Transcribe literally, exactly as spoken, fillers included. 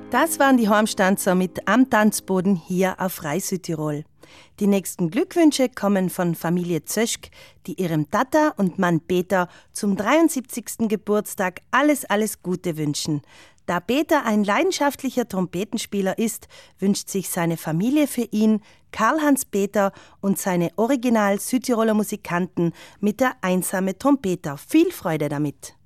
Das waren die Heimstanzer mit Am Tanzboden hier auf Rai Südtirol. Die nächsten Glückwünsche kommen von Familie Zöschk, die ihrem Tata und Mann Peter zum dreiundsiebzigsten Geburtstag alles, alles Gute wünschen. Da Peter ein leidenschaftlicher Trompetenspieler ist, wünscht sich seine Familie für ihn, Karl-Hans Peter und seine Original Südtiroler Musikanten mit der Einsame Trompeter. Viel Freude damit!